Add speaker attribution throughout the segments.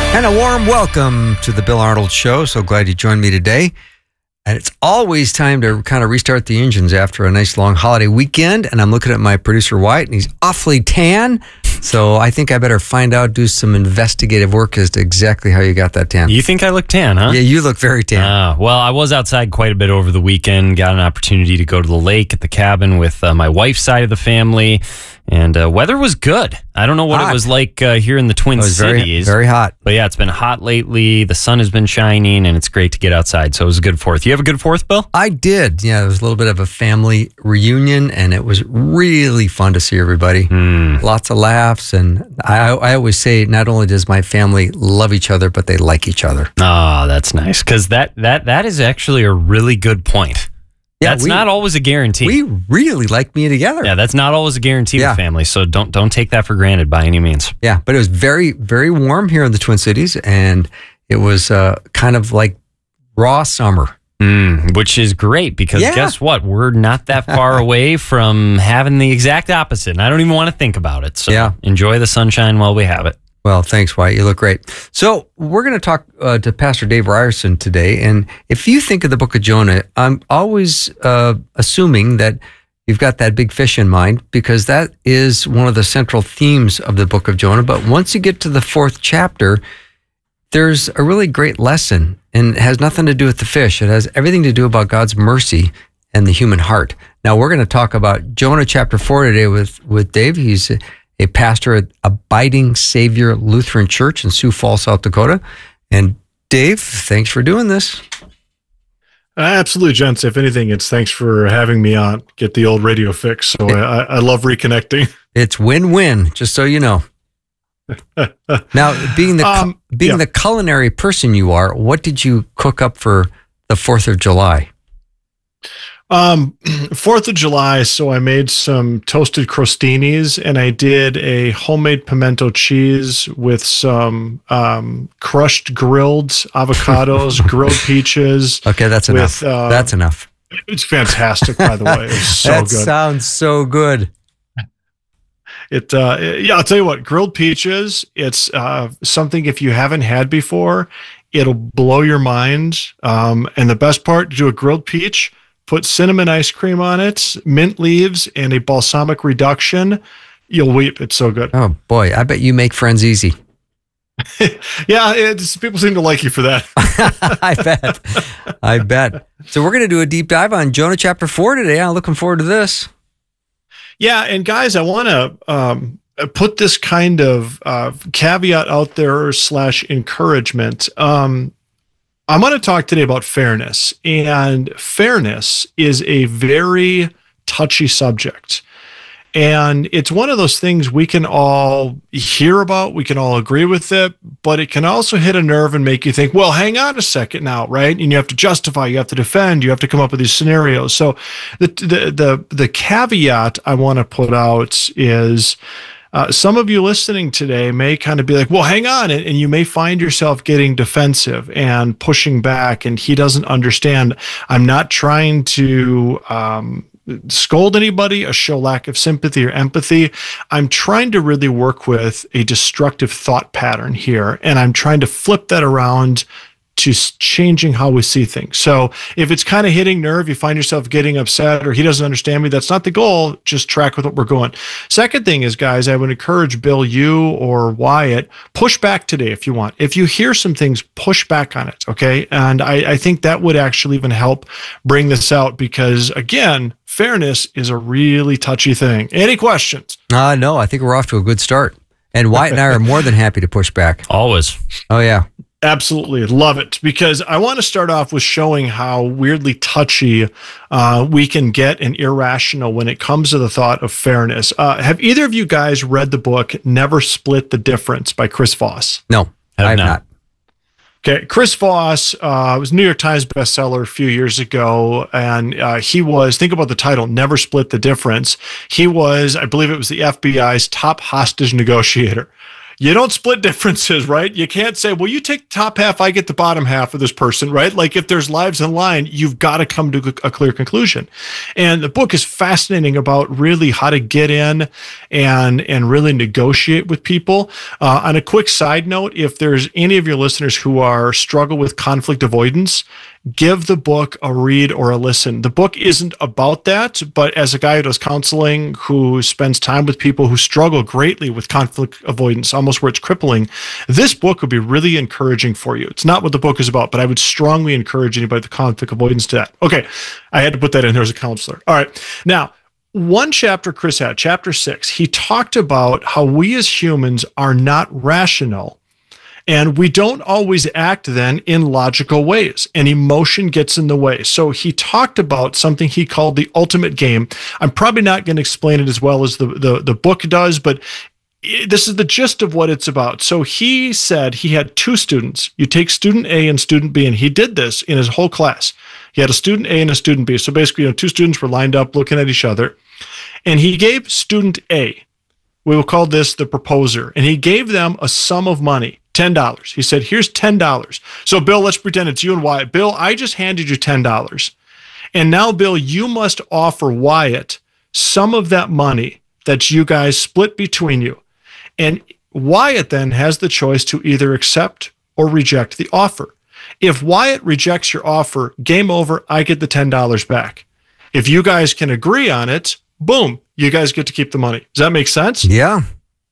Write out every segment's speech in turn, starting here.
Speaker 1: And a warm welcome to the Bill Arnold Show. So glad you joined me today. And it's always time to kind of restart the engines after a nice long holiday weekend. And I'm looking at my producer, Wyatt, and he's awfully tan. So I think I better find out, do some investigative work as to exactly how you got that tan.
Speaker 2: You think I look tan, huh?
Speaker 1: Yeah, you look very tan.
Speaker 2: Well, I was outside quite a bit over the weekend. Got an opportunity to go to the lake at the cabin with my wife's side of the family. And weather was good. I don't know what it was like here in the Twin Cities.
Speaker 1: Very hot.
Speaker 2: But yeah, it's been hot lately. The sun has been shining, and it's great to get outside. So it was a good 4th. You have a good 4th, Bill?
Speaker 1: I did. Yeah, it was a little bit of a family reunion, and it was really fun to see everybody. Lots of laughs. And I always say, not only does my family love each other, but they like each other.
Speaker 2: Oh, that's nice. Because that is actually a really good point. Yeah, that's not always a guarantee.
Speaker 1: We really like being together.
Speaker 2: Yeah, that's not always a guarantee with family, so don't take that for granted by any means.
Speaker 1: Yeah, but it was very, very warm here in the Twin Cities, and it was kind of like raw summer.
Speaker 2: Which is great, because guess what? We're not that far away from having the exact opposite, and I don't even want to think about it. So enjoy the sunshine while we have it.
Speaker 1: Well, thanks, Wyatt. You look great. So we're going to talk to Pastor Dave Ryerson today. And if you think of the book of Jonah, I'm always assuming that you've got that big fish in mind, because that is one of the central themes of the book of Jonah. But once you get to the 4th chapter, there's a really great lesson, and it has nothing to do with the fish. It has everything to do about God's mercy and the human heart. Now, we're going to talk about Jonah chapter 4 today with Dave. He's a pastor at Abiding Savior Lutheran Church in Sioux Falls, South Dakota. And Dave, thanks for doing this.
Speaker 3: Absolutely, gents. If anything, it's thanks for having me on. Get the old radio fix. So I love reconnecting.
Speaker 1: It's win-win, just so you know. Now, being the culinary person you are, what did you cook up for the 4th of July?
Speaker 3: 4th of July, so I made some toasted crostinis, and I did a homemade pimento cheese with some crushed grilled avocados, grilled peaches.
Speaker 1: Okay, that's enough. That's enough.
Speaker 3: It's fantastic, by the way. It was so
Speaker 1: that
Speaker 3: good.
Speaker 1: Sounds so good.
Speaker 3: I'll tell you what, grilled peaches, it's something if you haven't had before, it'll blow your mind. And the best part, do a grilled peach, put cinnamon ice cream on it, mint leaves, and a balsamic reduction. You'll weep. It's so good.
Speaker 1: Oh, boy. I bet you make friends easy.
Speaker 3: Yeah, people seem to like you for that.
Speaker 1: I bet. So we're going to do a deep dive on Jonah chapter 4 today. I'm looking forward to this.
Speaker 3: Yeah, and guys, I want to put this kind of caveat out there / encouragement. I'm going to talk today about fairness, and fairness is a very touchy subject. And it's one of those things we can all hear about, we can all agree with it, but it can also hit a nerve and make you think, well, hang on a second now, right? And you have to justify, you have to defend, you have to come up with these scenarios. So the caveat I want to put out is, some of you listening today may kind of be like, well, hang on. And you may find yourself getting defensive and pushing back, and he doesn't understand. I'm not trying to scold anybody or show lack of sympathy or empathy. I'm trying to really work with a destructive thought pattern here, and I'm trying to flip that around to changing how we see things. So if it's kind of hitting nerve, you find yourself getting upset or he doesn't understand me, that's not the goal. Just track with what we're going. Second thing is, guys, I would encourage Bill, you or Wyatt, push back today if you want. If you hear some things, push back on it, okay? And I think that would actually even help bring this out, because, again, fairness is a really touchy thing. Any questions?
Speaker 1: No, I think we're off to a good start. And Wyatt and I are more than happy to push back.
Speaker 2: Always.
Speaker 1: Oh, yeah.
Speaker 3: Absolutely. Love it. Because I want to start off with showing how weirdly touchy we can get and irrational when it comes to the thought of fairness. Have either of you guys read the book Never Split the Difference by Chris Voss?
Speaker 1: No, I have not.
Speaker 3: Okay, Chris Voss was a New York Times bestseller a few years ago, and he was, think about the title, Never Split the Difference. He was, I believe it was the FBI's top hostage negotiator. You don't split differences, right? You can't say, well, you take the top half, I get the bottom half of this person, right? Like if there's lives in line, you've got to come to a clear conclusion. And the book is fascinating about really how to get in and really negotiate with people. On a quick side note, if there's any of your listeners who struggle with conflict avoidance, give the book a read or a listen. The book isn't about that, but as a guy who does counseling, who spends time with people who struggle greatly with conflict avoidance, almost where it's crippling, this book would be really encouraging for you. It's not what the book is about, but I would strongly encourage anybody with conflict avoidance to that. Okay, I had to put that in there as a counselor. All right, now, one chapter Chris had, chapter 6, he talked about how we as humans are not rational. And we don't always act then in logical ways, and emotion gets in the way. So he talked about something he called the ultimate game. I'm probably not going to explain it as well as the book does, but this is the gist of what it's about. So he said he had 2 students. You take student A and student B, and he did this in his whole class. He had a student A and a student B. So basically, 2 students were lined up looking at each other, and he gave student A, we will call this the proposer, and he gave them a sum of money. $10. He said, here's $10. So, Bill, let's pretend it's you and Wyatt. Bill, I just handed you $10. And now, Bill, you must offer Wyatt some of that money that you guys split between you. And Wyatt then has the choice to either accept or reject the offer. If Wyatt rejects your offer, game over, I get the $10 back. If you guys can agree on it, boom, you guys get to keep the money. Does that make sense?
Speaker 1: Yeah.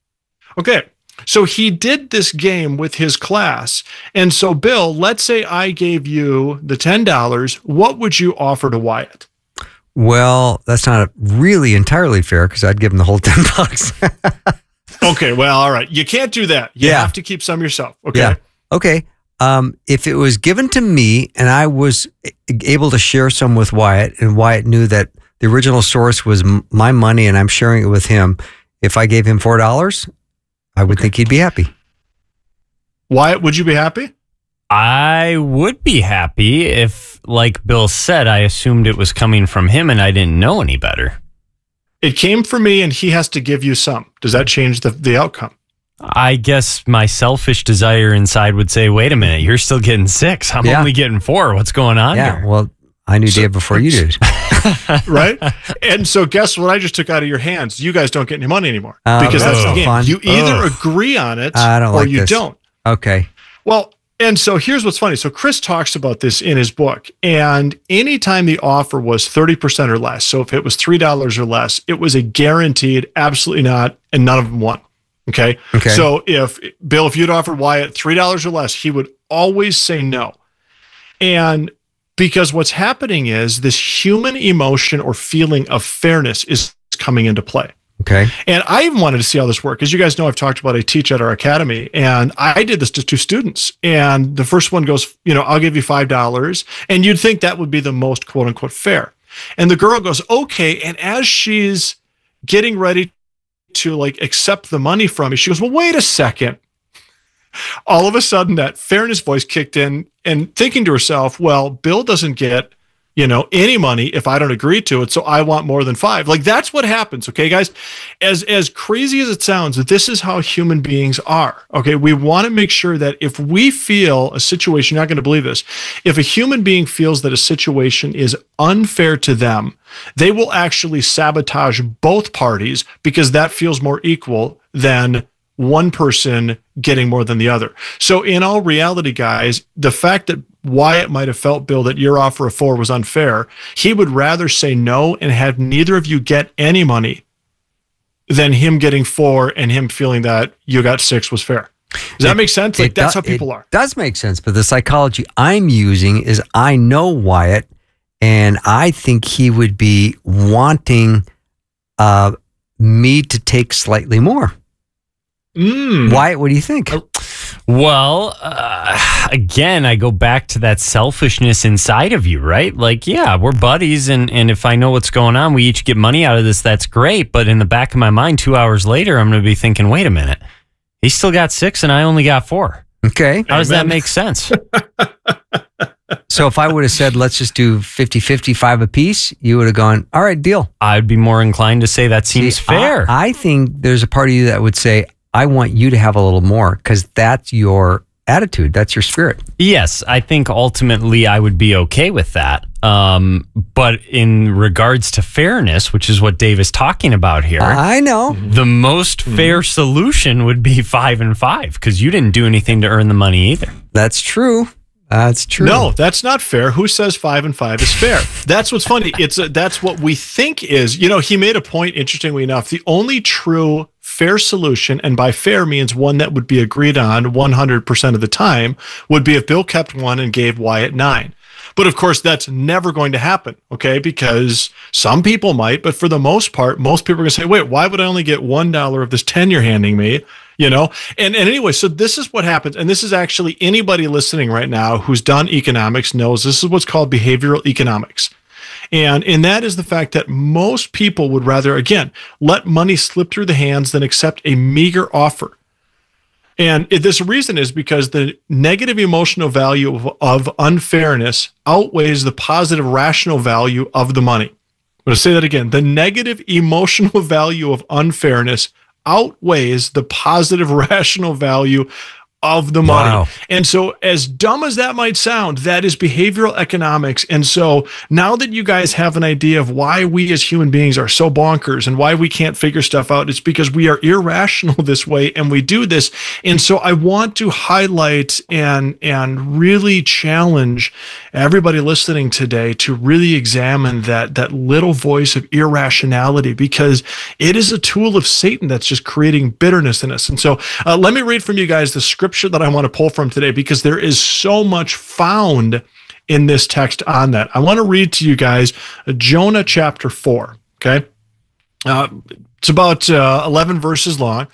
Speaker 3: Okay. So he did this game with his class. And so, Bill, let's say I gave you the $10. What would you offer to Wyatt?
Speaker 1: Well, that's not really entirely fair because I'd give him the whole $10.
Speaker 3: Okay, well, all right. You can't do that. You have to keep some yourself. Okay.
Speaker 1: Yeah. Okay. If it was given to me and I was able to share some with Wyatt, and Wyatt knew that the original source was my money and I'm sharing it with him, if I gave him $4, I would think he'd be happy.
Speaker 3: Wyatt, would you be happy?
Speaker 2: I would be happy if, like Bill said, I assumed it was coming from him and I didn't know any better.
Speaker 3: It came from me and he has to give you some. Does that change the outcome?
Speaker 2: I guess my selfish desire inside would say, wait a minute, you're still getting 6. I'm only getting 4. What's going on here?
Speaker 1: Well, I knew Dave before you did.
Speaker 3: Right? And so guess what I just took out of your hands? You guys don't get any money anymore. Because that's the game.
Speaker 1: Fun.
Speaker 3: You either agree on it or you don't.
Speaker 1: Okay.
Speaker 3: Well, and so here's what's funny. So Chris talks about this in his book. And anytime the offer was 30% or less, so if it was $3 or less, it was a guaranteed absolutely not, and none of them won. Okay. So if you'd offered Wyatt $3 or less, he would always say no. And because what's happening is this human emotion or feeling of fairness is coming into play.
Speaker 1: Okay.
Speaker 3: And I even wanted to see how this worked. As you guys know, I've talked about I teach at our academy, and I did this to 2 students. And the first one goes, I'll give you $5. And you'd think that would be the most quote unquote fair. And the girl goes, okay. And as she's getting ready to accept the money from me, she goes, well, wait a second. All of a sudden that fairness voice kicked in, and thinking to herself, well, Bill doesn't get, any money if I don't agree to it. So I want more than 5. That's what happens. Okay, guys, as crazy as it sounds, this is how human beings are. Okay. We want to make sure that if we feel a situation, you're not going to believe this. If a human being feels that a situation is unfair to them, they will actually sabotage both parties because that feels more equal than one person getting more than the other. So in all reality, guys, the fact that Wyatt might have felt, Bill, that your offer of 4 was unfair, he would rather say no and have neither of you get any money than him getting 4 and him feeling that you got 6 was fair. Does that make sense? That's how people are.
Speaker 1: It does make sense, but the psychology I'm using is I know Wyatt, and I think he would be wanting me to take slightly more. Wyatt, what do you think?
Speaker 2: Well, again, I go back to that selfishness inside of you, right? We're buddies, and if I know what's going on, we each get money out of this, that's great. But in the back of my mind, 2 hours later, I'm going to be thinking, wait a minute, he still got 6 and I only got 4.
Speaker 1: Okay.
Speaker 2: How does that make sense?
Speaker 1: So if I would have said, let's just do 50-50, 5 apiece, you would have gone, all right, deal.
Speaker 2: I'd be more inclined to say that seems fair.
Speaker 1: I think there's a part of you that would say, I want you to have a little more because that's your attitude. That's your spirit.
Speaker 2: Yes, I think ultimately I would be okay with that. But in regards to fairness, which is what Dave is talking about here,
Speaker 1: I know
Speaker 2: the most fair solution would be 5 and 5 because you didn't do anything to earn the money either.
Speaker 1: That's true. That's true.
Speaker 3: No, that's not fair. Who says 5 and 5 is fair? That's what's funny. That's what we think is. He made a point, interestingly enough, the only true fair solution, and by fair means one that would be agreed on 100% of the time, would be if Bill kept 1 and gave Wyatt 9. But of course, that's never going to happen, okay? Because some people might, but for the most part, most people are going to say, wait, why would I only get $1 of this 10 you're handing me? And anyway, so this is what happens. And this is actually anybody listening right now who's done economics knows this is what's called behavioral economics. And that is the fact that most people would rather, again, let money slip through the hands than accept a meager offer. And this reason is because the negative emotional value of unfairness outweighs the positive rational value of the money. I'm going to say that again. The negative emotional value of unfairness outweighs the positive rational value of the money.
Speaker 1: Wow.
Speaker 3: And so as dumb as that might sound, that is behavioral economics. And so now that you guys have an idea of why we as human beings are so bonkers and why we can't figure stuff out, it's because we are irrational this way and we do this. And so I want to highlight and really challenge everybody listening today to really examine that little voice of irrationality, because it is a tool of Satan that's just creating bitterness in us. And so let me read from you guys the scripture that I want to pull from today, because there is so much found in this text on that. I want to read to you guys Jonah chapter 4, okay? It's about 11 verses long.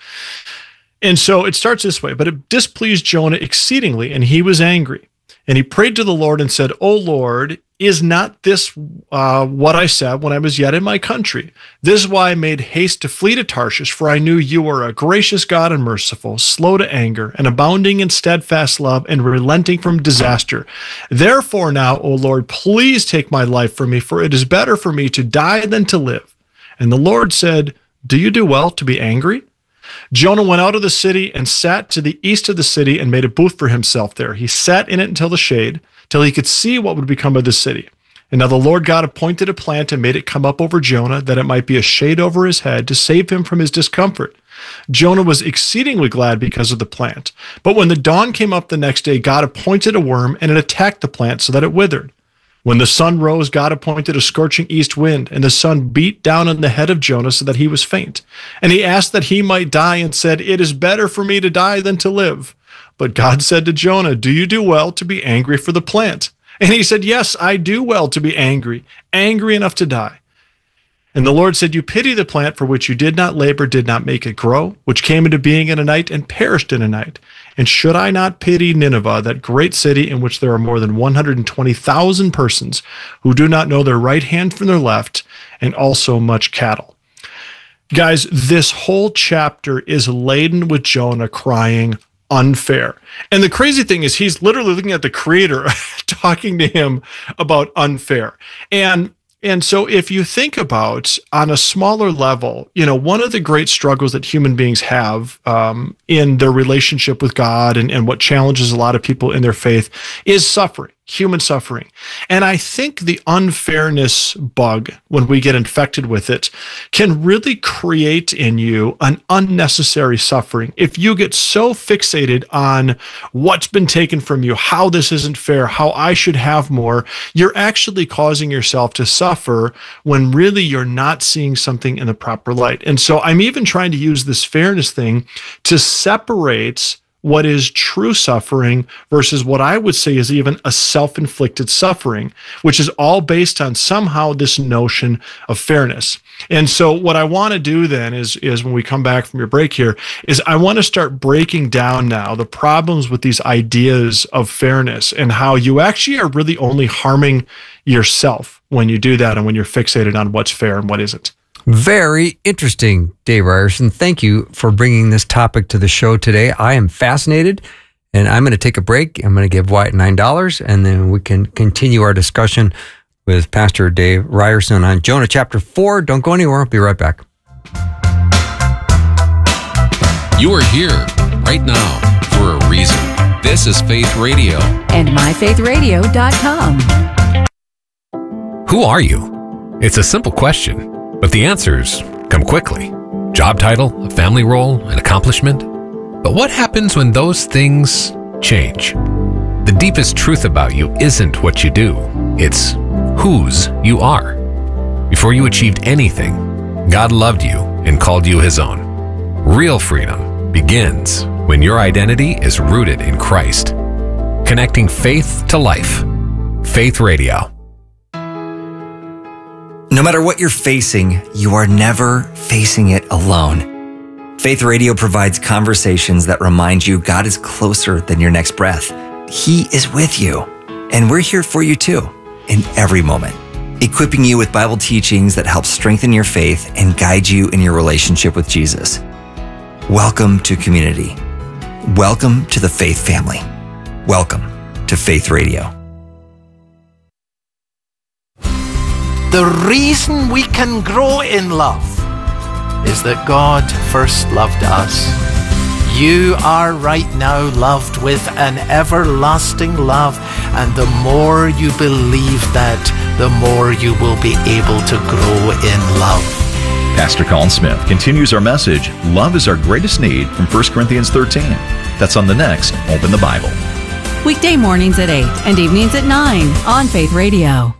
Speaker 3: And so it starts this way: but it displeased Jonah exceedingly, and he was angry. And he prayed to the Lord and said, O Lord, is not this what I said when I was yet in my country? This is why I made haste to flee to Tarshish, for I knew you were a gracious God and merciful, slow to anger, and abounding in steadfast love, and relenting from disaster. Therefore now, O Lord, please take my life from me, for it is better for me to die than to live. And the Lord said, do you do well to be angry? Jonah went out of the city and sat to the east of the city and made a booth for himself there. He sat in it until the shade, till he could see what would become of the city. And now the Lord God appointed a plant and made it come up over Jonah, that it might be a shade over his head to save him from his discomfort. Jonah was exceedingly glad because of the plant. But when the dawn came up the next day, God appointed a worm, and it attacked the plant so that it withered. When the sun rose, God appointed a scorching east wind, and the sun beat down on the head of Jonah so that he was faint. And he asked that he might die, and said, it is better for me to die than to live. But God said to Jonah, do you do well to be angry for the plant? And he said, yes, I do well to be angry enough to die. And the Lord said, you pity the plant for which you did not labor, did not make it grow, which came into being in a night and perished in a night. And should I not pity Nineveh, that great city in which there are more than 120,000 persons who do not know their right hand from their left, and also much cattle? Guys, this whole chapter is laden with Jonah crying, unfair. And the crazy thing is he's literally looking at the Creator talking to him about unfair. And so if you think about on a smaller level, one of the great struggles that human beings have in their relationship with God and what challenges a lot of people in their faith is suffering, human suffering. And I think the unfairness bug, when we get infected with it, can really create in you an unnecessary suffering. If you get so fixated on what's been taken from you, how this isn't fair, how I should have more, you're actually causing yourself to suffer when really you're not seeing something in the proper light. And so I'm even trying to use this fairness thing to separate what is true suffering versus what I would say is even a self-inflicted suffering, which is all based on somehow this notion of fairness. And so what I want to do then is when we come back from your break here, is I want to start breaking down now the problems with these ideas of fairness and how you actually are really only harming yourself when you do that and when you're fixated on what's fair and what isn't.
Speaker 1: Very interesting, Dave Ryerson. Thank you for bringing this topic to the show today. I am fascinated, and I'm going to take a break. I'm going to give Wyatt $9, and then we can continue our discussion with Pastor Dave Ryerson on Jonah chapter 4. Don't go anywhere. I'll be right back.
Speaker 4: You are here right now for a reason. This is Faith Radio.
Speaker 5: And myfaithradio.com.
Speaker 6: Who are you? It's a simple question, but the answers come quickly. Job title, a family role, an accomplishment. But what happens when those things change? The deepest truth about you isn't what you do. It's whose you are. Before you achieved anything, God loved you and called you His own. Real freedom begins when your identity is rooted in Christ. Connecting faith to life. Faith Radio.
Speaker 7: No matter what you're facing, you are never facing it alone. Faith Radio provides conversations that remind you God is closer than your next breath. He is with you, and we're here for you too, in every moment, equipping you with Bible teachings that help strengthen your faith and guide you in your relationship with Jesus. Welcome to community. Welcome to the Faith family. Welcome to Faith Radio.
Speaker 8: The reason we can grow in love is that God first loved us. You are right now loved with an everlasting love, and the more you believe that, the more you will be able to grow in love.
Speaker 9: Pastor Colin Smith continues our message, Love is Our Greatest Need, from 1 Corinthians 13. That's on the next Open the Bible.
Speaker 5: Weekday mornings at 8 and evenings at 9 on Faith Radio.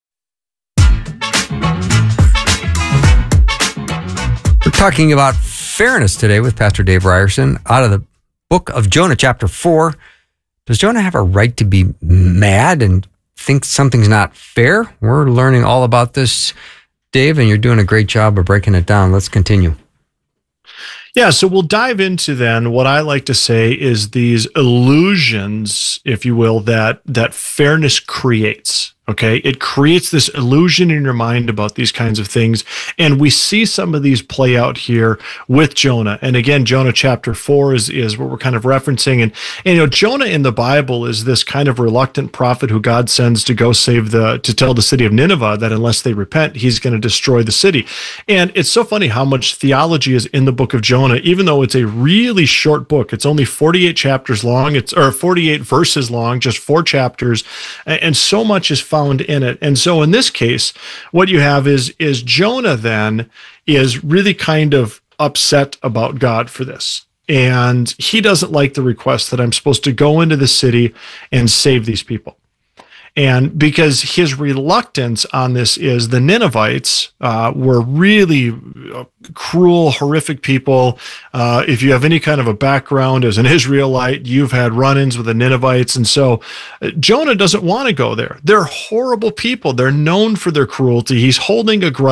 Speaker 1: We're talking about fairness today with Pastor Dave Ryerson out of the book of Jonah, chapter 4. Does Jonah have a right to be mad and think something's not fair? We're learning all about this, Dave, and you're doing a great job of breaking it down. Let's continue.
Speaker 3: Yeah, so we'll dive into then what I like to say is these illusions, if you will, that fairness creates. Okay, it creates this illusion in your mind about these kinds of things. And we see some of these play out here with Jonah. And again, Jonah chapter 4 is what we're kind of referencing. And you know, Jonah in the Bible is this kind of reluctant prophet who God sends to go to tell the city of Nineveh that unless they repent, he's going to destroy the city. And it's so funny how much theology is in the book of Jonah, even though it's a really short book. It's only 48 chapters long. Or 48 verses long, just 4 chapters. And so much is found in it. And so in this case, what you have is Jonah then is really kind of upset about God for this. And he doesn't like the request that I'm supposed to go into the city and save these people. And because his reluctance on this is the Ninevites were really cruel, horrific people. If you have any kind of a background as an Israelite, you've had run-ins with the Ninevites. And so Jonah doesn't want to go there. They're horrible people. They're known for their cruelty. He's holding a grudge